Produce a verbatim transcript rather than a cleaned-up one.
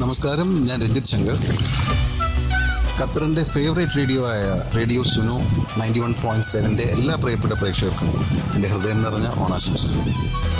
നമസ്കാരം, ഞാൻ Ranjith Shankar. ഖത്തറിൻ്റെ favourite radio ആയ radio Suno ninety one point സെവൻ്റെ എല്ലാ പ്രിയപ്പെട്ട പ്രേക്ഷകർക്കും എൻ്റെ ഹൃദയം നിറഞ്ഞ ഓണാശംസകൾ.